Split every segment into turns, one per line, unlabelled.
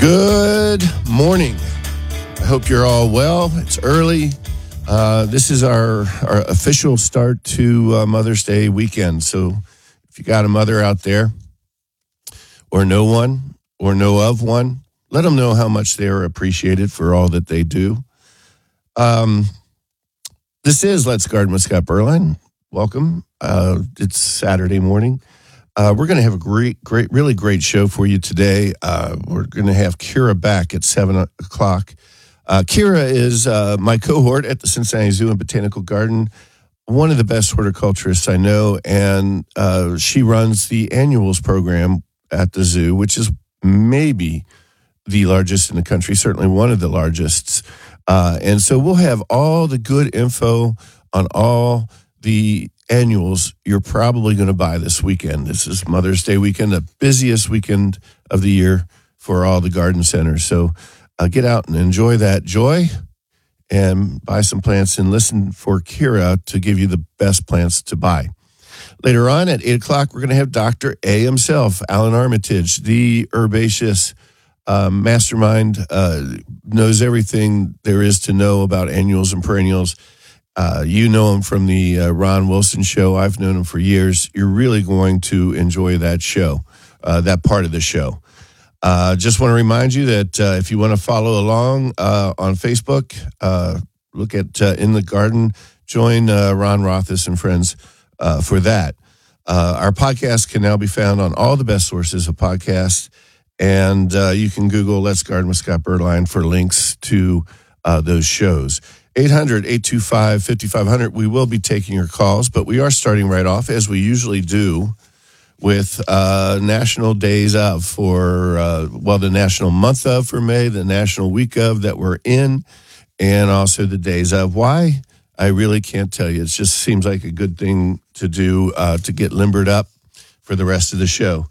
Good morning. I hope you're all well. It's early. This is our official start to Mother's Day weekend. So if you got a mother out there or know one or know of one, let them know how much they are appreciated for all that they do. This is Let's Garden with Scott Berline. Welcome. It's Saturday morning. We're going to have a really great show for you today. We're going to have Kira back at 7 o'clock. Kira is my cohort at the Cincinnati Zoo and Botanical Garden, one of the best horticulturists I know, and she runs the annuals program at the zoo, which is maybe the largest in the country, certainly one of the largest. And so we'll have all the good info on all the annuals you're probably going to buy this weekend. This is Mother's Day weekend, the busiest weekend of the year for all the garden centers. So get out and enjoy that joy and buy some plants and listen for Kira to give you the best plants to buy. Later on at 8 o'clock, we're going to have Dr. A himself, Alan Armitage, the herbaceous mastermind, knows everything there is to know about annuals and perennials. You know him from the Ron Wilson show. I've known him for years. You're really going to enjoy that show, that part of the show. Just want to remind you that if you want to follow along on Facebook, look at In the Garden, join Ron Rothis and friends for that. Our podcast can now be found on all the best sources of podcasts, and you can Google Let's Garden with Scott Berline for links to those shows. 800-825-5500. We will be taking your calls, but we are starting right off, as we usually do, with National Days Of for, the National Month Of for May, the National Week Of that we're in, and also the Days Of. Why? I really can't tell you. It just seems like a good thing to do to get limbered up for the rest of the show.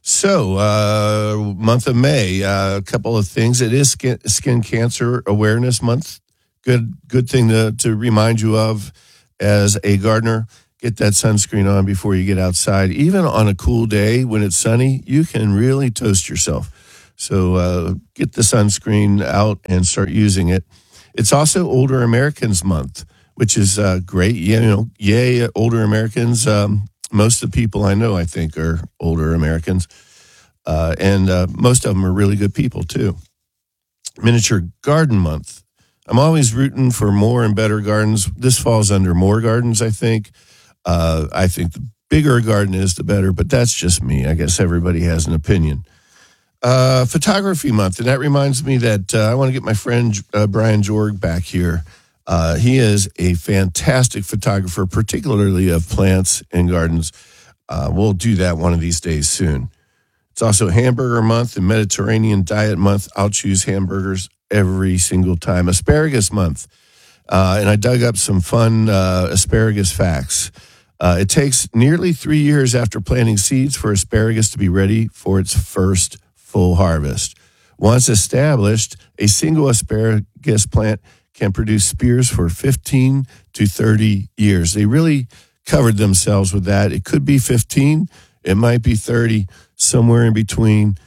So, month of May, a couple of things. It is Skin Cancer Awareness Month. Good thing to remind you of as a gardener. Get that sunscreen on before you get outside. Even on a cool day when it's sunny, you can really toast yourself. So get the sunscreen out and start using it. It's also Older Americans Month, which is great. Yay, older Americans. Most of the people I know, I think, are older Americans. And most of them are really good people, too. Miniature Garden Month. I'm always rooting for more and better gardens. This falls under more gardens, I think. I think the bigger a garden is, the better, but that's just me. I guess everybody has an opinion. Photography Month, and that reminds me that I want to get my friend Brian Jorg back here. He is a fantastic photographer, particularly of plants and gardens. We'll do that one of these days soon. It's also Hamburger Month and Mediterranean Diet Month. I'll choose hamburgers every single time. Asparagus Month, and I dug up some fun asparagus facts. It takes nearly 3 years after planting seeds for asparagus to be ready for its first full harvest. Once established, a single asparagus plant can produce spears for 15 to 30 years. They really covered themselves with that. It could be 15, it might be 30, somewhere in between.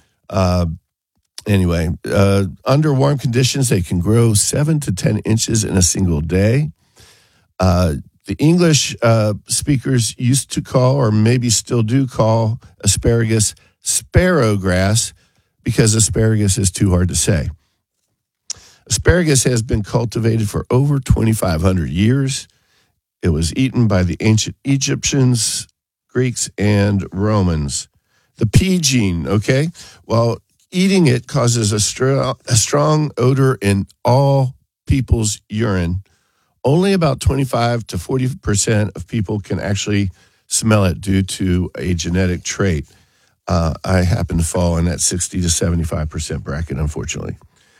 Anyway, under warm conditions, they can grow 7 to 10 inches in a single day. The English speakers used to call, or maybe still do call, asparagus sparrowgrass because asparagus is too hard to say. Asparagus has been cultivated for over 2,500 years. It was eaten by the ancient Egyptians, Greeks, and Romans. The P gene, okay? Well, eating it causes a strong odor in all people's urine. Only about 25 to 40% of people can actually smell it due to a genetic trait. I happen to fall in that 60 to 75% bracket, unfortunately.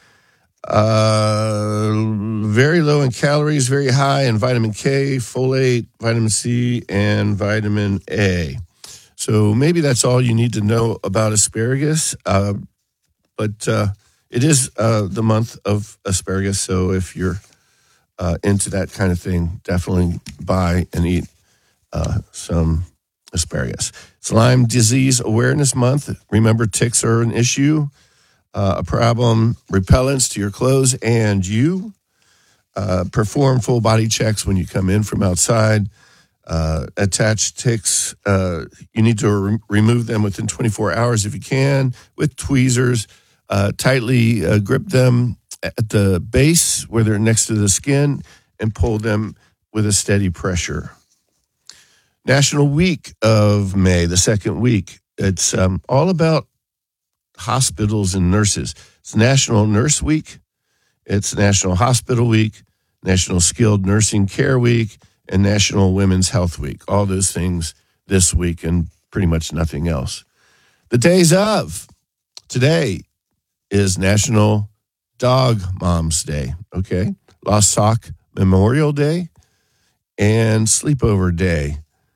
Very low in calories, very high in vitamin K, folate, vitamin C, and vitamin A. So maybe that's all you need to know about asparagus. But it is the month of asparagus, so if you're into that kind of thing, definitely buy and eat some asparagus. It's Lyme Disease Awareness Month. Remember, ticks are an issue. a problem, repellents to your clothes, and you perform full body checks when you come in from outside. Attached ticks, you need to remove them within 24 hours if you can with tweezers. Tightly grip them at the base where they're next to the skin and pull them with a steady pressure. National Week of May, the second week. It's all about hospitals and nurses. It's National Nurse Week. It's National Hospital Week, National Skilled Nursing Care Week, and National Women's Health Week. All those things this week and pretty much nothing else. The days of today is National Dog Moms Day, okay? Lost Sock Memorial Day and Sleepover Day.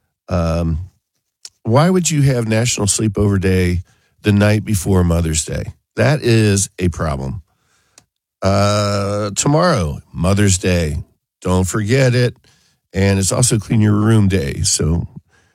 Why would you have National Sleepover Day the night before Mother's Day? That is a problem. Tomorrow, Mother's Day. Don't forget it. And it's also Clean Your Room Day. So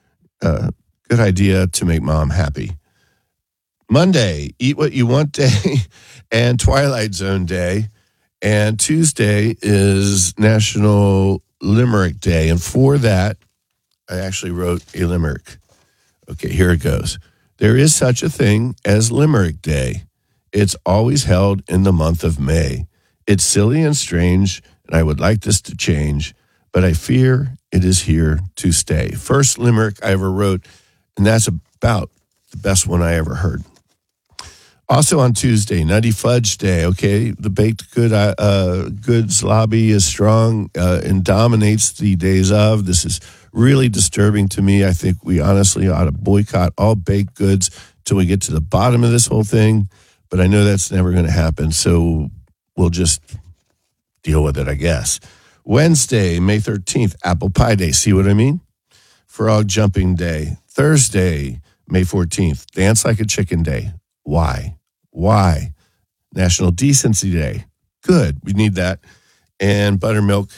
good idea to make mom happy. Monday, Eat What You Want Day and Twilight Zone Day. And Tuesday is National Limerick Day. And for that, I actually wrote a limerick. Okay, here it goes. There is such a thing as Limerick Day. It's always held in the month of May. It's silly and strange, and I would like this to change, but I fear it is here to stay. First limerick I ever wrote, and that's about the best one I ever heard. Also on Tuesday, Nutty Fudge Day. Okay, the baked goods lobby is strong and dominates the days of. This is really disturbing to me. I think we honestly ought to boycott all baked goods till we get to the bottom of this whole thing. But I know that's never going to happen, so we'll just deal with it, I guess. Wednesday, May 13th, Apple Pie Day. See what I mean? Frog Jumping Day. Thursday, May 14th, Dance Like a Chicken Day. Why? National Decency Day. Good. We need that. And Buttermilk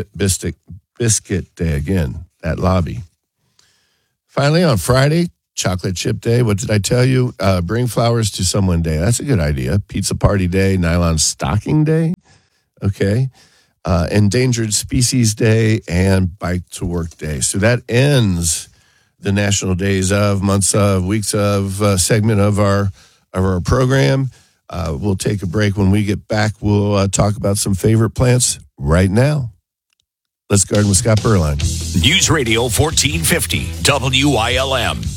Biscuit Day again, that lobby. Finally, on Friday, Chocolate Chip Day. What did I tell you? Bring flowers to someone day. That's a good idea. Pizza Party Day, Nylon Stocking Day. Okay. Endangered Species Day and Bike to Work Day. So that ends the National Days of, Months of, Weeks of segment of our program. We'll take a break. When we get back, we'll talk about some favorite plants right now. Let's garden with Scott Berline.
News Radio 1450 WILM.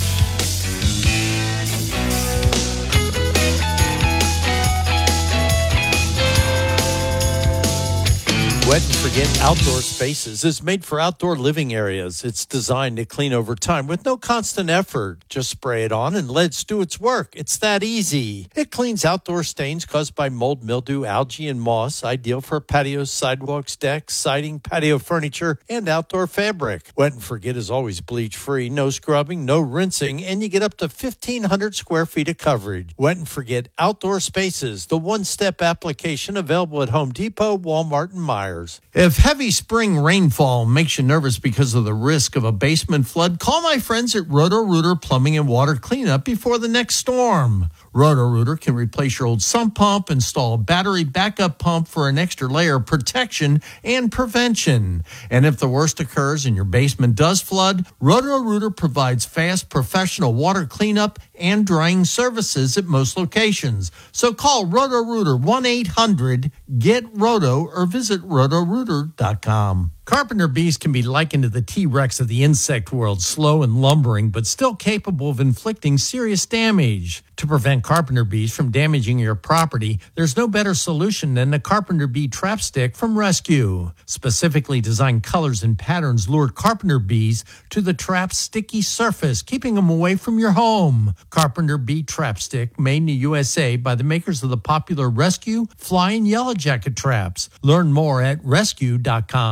Wet and Forget Outdoor Spaces is made for outdoor living areas. It's designed to clean over time with no constant effort. Just spray it on and let it do its work. It's that easy. It cleans outdoor stains caused by mold, mildew, algae, and moss. Ideal for patios, sidewalks, decks, siding, patio furniture, and outdoor fabric. Wet and Forget is always bleach-free, no scrubbing, no rinsing, and you get up to 1,500 square feet of coverage. Wet and Forget Outdoor Spaces, the one-step application available at Home Depot, Walmart, and Meijer. If heavy spring rainfall makes you nervous because of the risk of a basement flood, call my friends at Roto-Rooter Plumbing and Water Cleanup before the next storm. Roto-Rooter can replace your old sump pump, install a battery backup pump for an extra layer of protection and prevention. And if the worst occurs and your basement does flood, Roto-Rooter provides fast professional water cleanup and drying services at most locations. So call Roto-Rooter 1-800-GET-ROTO or visit rotorooter.com. Carpenter bees can be likened to the T-Rex of the insect world, slow and lumbering, but still capable of inflicting serious damage. To prevent carpenter bees from damaging your property, there's no better solution than the Carpenter Bee Trap Stick from Rescue. Specifically designed colors and patterns lure carpenter bees to the trap's sticky surface, keeping them away from your home. Carpenter Bee Trap Stick, made in the USA by the makers of the popular Rescue, Fly, and Yellow Jacket traps. Learn more at rescue.com.
Stop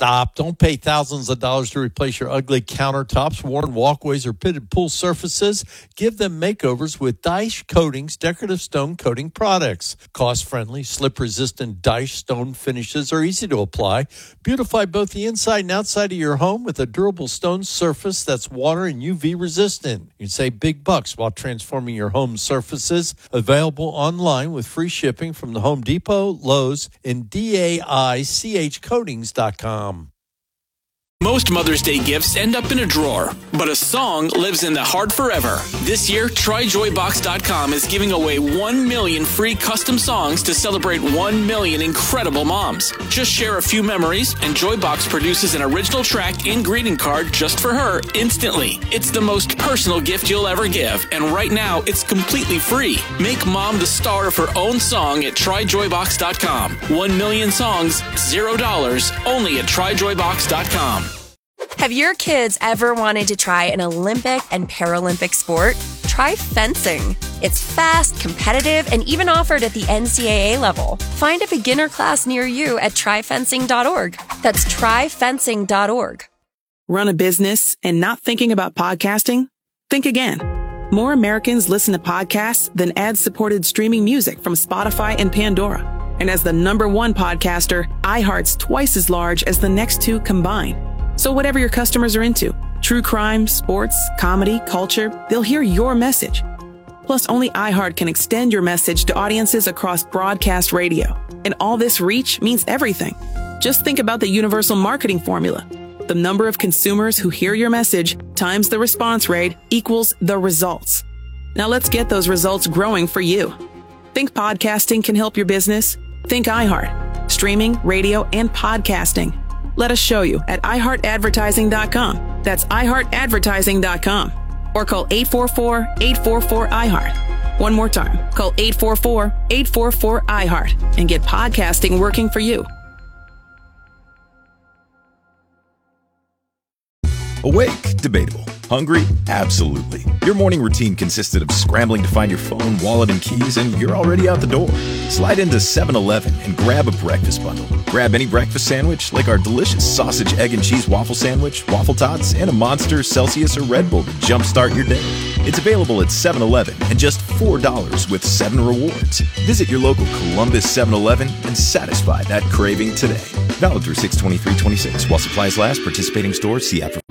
Stop. Don't pay thousands of dollars to replace your ugly countertops, worn walkways, or pitted pool surfaces. Give them makeovers with Daesh Coatings decorative stone coating products. Cost-friendly, slip-resistant Daesh stone finishes are easy to apply. Beautify both the inside and outside of your home with a durable stone surface that's water and UV resistant. You can save big bucks while transforming your home surfaces. Available online with free shipping from the Home Depot, Lowe's, and DAICHcoatings.com.
Most Mother's Day gifts end up in a drawer, but a song lives in the heart forever. This year, TryJoyBox.com is giving away 1 million free custom songs to celebrate 1 million incredible moms. Just share a few memories, and Joybox produces an original track and greeting card just for her instantly. It's the most personal gift you'll ever give, and right now, it's completely free. Make mom the star of her own song at TryJoyBox.com. 1 million songs, $0, only at TryJoyBox.com.
Have your kids ever wanted to try an Olympic and Paralympic sport? Try fencing. It's fast, competitive, and even offered at the NCAA level. Find a beginner class near you at tryfencing.org. That's tryfencing.org.
Run a business and not thinking about podcasting? Think again. More Americans listen to podcasts than ad-supported streaming music from Spotify and Pandora. And as the #1 podcaster, iHeart's twice as large as the next two combined. So whatever your customers are into, true crime, sports, comedy, culture, they'll hear your message. Plus, only iHeart can extend your message to audiences across broadcast radio. And all this reach means everything. Just think about the universal marketing formula. The number of consumers who hear your message times the response rate equals the results. Now let's get those results growing for you. Think podcasting can help your business? Think iHeart. Streaming, radio, and podcasting. Let us show you at iHeartAdvertising.com. That's iHeartAdvertising.com. Or call 844-844-iHeart. One more time. Call 844-844-iHeart and get podcasting working for you.
Awake? Debatable. Hungry? Absolutely. Your morning routine consisted of scrambling to find your phone, wallet, and keys, and you're already out the door. Slide into 7-Eleven and grab a breakfast bundle. Grab any breakfast sandwich, like our delicious sausage, egg, and cheese waffle sandwich, waffle tots, and a Monster, Celsius, or Red Bull to jumpstart your day. It's available at 7-Eleven and just $4 with 7 rewards. Visit your local Columbus 7-Eleven and satisfy that craving today. Valid through 6/23/26 while supplies last. Participating stores. See app for